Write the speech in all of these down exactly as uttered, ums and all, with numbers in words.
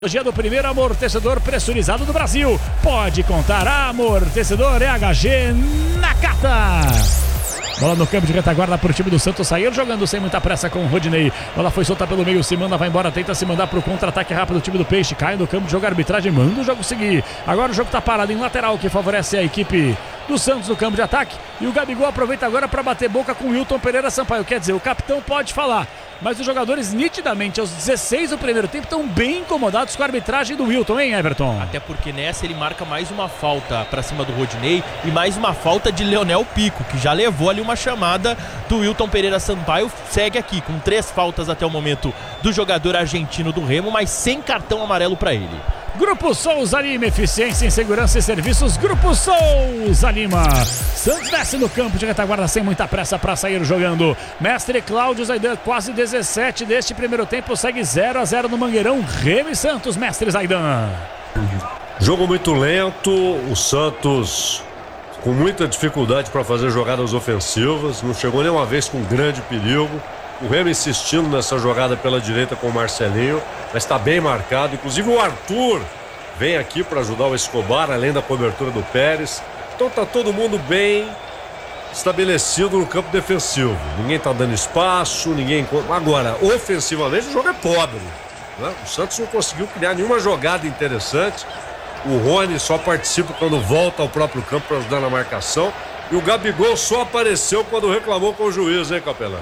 Dia do primeiro amortecedor pressurizado do Brasil. Pode contar, amortecedor E H G Nakata. Bola no campo de retaguarda para o time do Santos sair jogando sem muita pressa com o Rodinei. Bola foi solta pelo meio, se manda, vai embora, tenta se mandar para o contra-ataque rápido do time do Peixe. Cai no campo de jogo, a arbitragem manda o jogo seguir. Agora o jogo está parado em lateral, que favorece a equipe do Santos no campo de ataque. E o Gabigol aproveita agora para bater boca com o Wilton Pereira Sampaio. Quer dizer, o capitão pode falar, mas os jogadores nitidamente aos dezesseis do primeiro tempo estão bem incomodados com a arbitragem do Wilton, hein, Everton? Até porque nessa ele marca mais uma falta para cima do Rodinei e mais uma falta de Leonel Pico, que já levou ali uma chamada do Wilton Pereira Sampaio. Segue aqui com três faltas até o momento do jogador argentino do Remo, mas sem cartão amarelo para ele. Grupo Souza Lima, eficiência em segurança e serviços. Grupo Souza Lima. Santos desce no campo de retaguarda sem muita pressa para sair jogando. Mestre Cláudio Zaidan, quase dezessete deste primeiro tempo, segue zero a zero no Mangueirão. Remo e Santos, mestre Zaidan. Jogo muito lento, o Santos com muita dificuldade para fazer jogadas ofensivas, não chegou nenhuma vez com grande perigo. O Remo insistindo nessa jogada pela direita com o Marcelinho, mas está bem marcado. Inclusive o Arthur vem aqui para ajudar o Escobar, além da cobertura do Pérez. Então tá todo mundo bem estabelecido no campo defensivo. Ninguém tá dando espaço, ninguém... Agora, ofensivamente o jogo é pobre, né? O Santos não conseguiu criar nenhuma jogada interessante. O Rony só participa quando volta ao próprio campo para ajudar na marcação. E o Gabigol só apareceu quando reclamou com o juiz, hein, Capelão?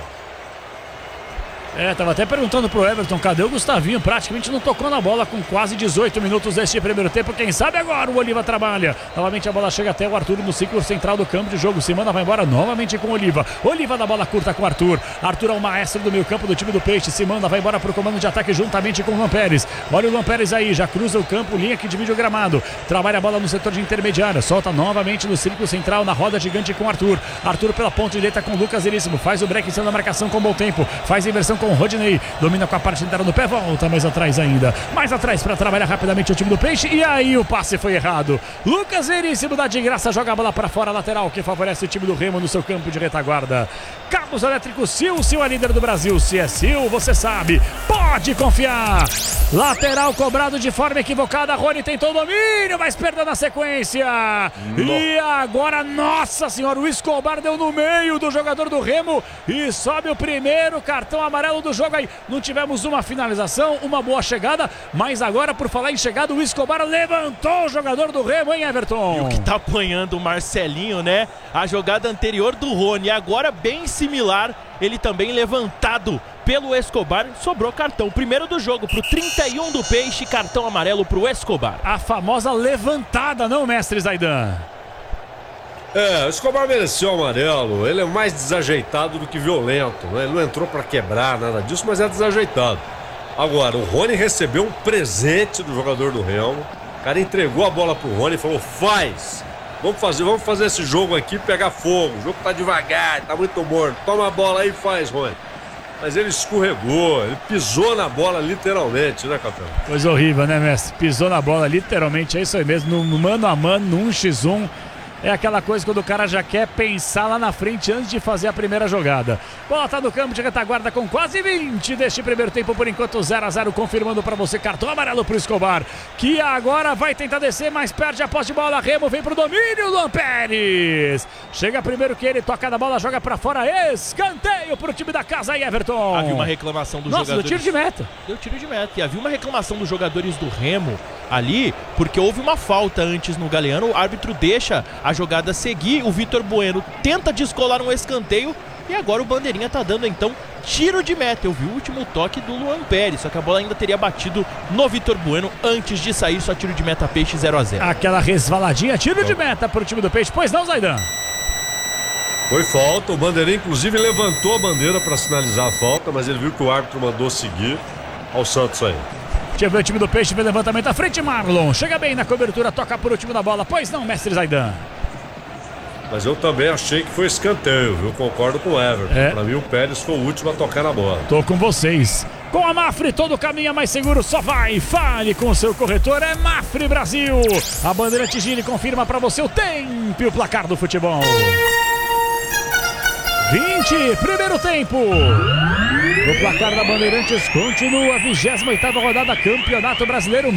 É, tava até perguntando pro Everton, cadê o Gustavinho? Praticamente não tocou na bola com quase dezoito minutos deste primeiro tempo. Quem sabe agora o Oliva trabalha. Novamente a bola chega até o Arthur no ciclo central do campo de jogo. Se manda, vai embora novamente com o Oliva. Oliva da bola curta com o Arthur. Arthur é o maestro do meio campo do time do Peixe. Se manda, vai embora pro comando de ataque juntamente com o Luan Pérez. Olha o Luan Pérez aí, já cruza o campo, linha que divide o gramado. Trabalha a bola no setor de intermediária. Solta novamente no círculo central, na roda gigante com o Arthur. Arthur pela ponta direita com o Lucas Veríssimo. Faz o break em cima da marcação com bom tempo. Faz a inversão com o Rodinei. Domina com a parte inteira do pé, volta mais atrás ainda. Mais atrás para trabalhar rapidamente o time do Peixe. E aí o passe foi errado. Lucas Veríssimo dá de graça, joga a bola para fora, lateral, que favorece o time do Remo no seu campo de retaguarda. Cabos elétricos Sil, Sil é líder do Brasil. Se é Sil, você sabe, pode confiar. Lateral cobrado de forma equivocada. Rony tentou o domínio, mas perdeu na sequência. No. E agora, nossa senhora, o Escobar deu no meio do jogador do Remo e sobe o primeiro cartão amarelo do jogo aí. Não tivemos uma finalização, uma boa chegada, mas agora, por falar em chegada, o Escobar levantou o jogador do Remo, hein, Everton? E o que tá apanhando o Marcelinho, né? A jogada anterior do Rony, agora bem similar, ele também levantado pelo Escobar, sobrou cartão. Primeiro do jogo pro trinta e um do Peixe, cartão amarelo pro Escobar. A famosa levantada, não, mestre Zaidan? É, o Escobar mereceu o amarelo. Ele é mais desajeitado do que violento, né? Ele não entrou pra quebrar nada disso, mas é desajeitado. Agora, o Rony recebeu um presente do jogador do Remo. O cara entregou a bola pro Rony e falou: faz, vamos fazer, vamos fazer esse jogo aqui pegar fogo. O jogo tá devagar, tá muito morto. Toma a bola aí e faz, Rony. Mas ele escorregou, ele pisou na bola literalmente, né, capitão? Coisa horrível, né, mestre? Pisou na bola literalmente, é isso aí mesmo, no mano a mano, no um contra um. É aquela coisa quando o cara já quer pensar lá na frente antes de fazer a primeira jogada. Bola tá no campo de retaguarda com quase vinte deste primeiro tempo, por enquanto zero a zero, confirmando para você cartão amarelo pro Escobar, que agora vai tentar descer, mas perde a posse de bola. Remo vem pro domínio, Luan Pérez chega primeiro que ele, toca na bola, joga para fora, escanteio pro time da casa aí, Everton. Havia uma reclamação dos Nossa, jogadores. Nossa, do tiro de meta. Deu tiro de meta. E havia uma reclamação dos jogadores do Remo ali, porque houve uma falta antes no Galeano, o árbitro deixa a jogada seguir, o Vitor Bueno tenta descolar um escanteio e agora o bandeirinha tá dando então tiro de meta. Eu vi o último toque do Luan Pérez, só que a bola ainda teria batido no Vitor Bueno antes de sair, só tiro de meta Peixe zero a zero. Aquela resvaladinha, tiro de meta pro time do Peixe, pois não, Zaidan? Foi falta, o bandeirinha inclusive levantou a bandeira para sinalizar a falta, mas ele viu que o árbitro mandou seguir. Ao Santos aí. Deixa eu ver o time do Peixe, vem levantamento à frente, Marlon. Chega bem na cobertura, toca por último da bola. Pois não, mestre Zaidan? Mas eu também achei que foi escanteio, viu? Concordo com o Everton. É. Pra mim o Pérez foi o último a tocar na bola. Tô com vocês. Com a Mafre, todo caminho é mais seguro, só vai. Fale com o seu corretor, é Mafre Brasil. A bandeira Tigine confirma pra você o tempo e o placar do futebol. vinte, primeiro tempo. O placar da Bandeirantes continua, vigésima oitava rodada, Campeonato Brasileiro.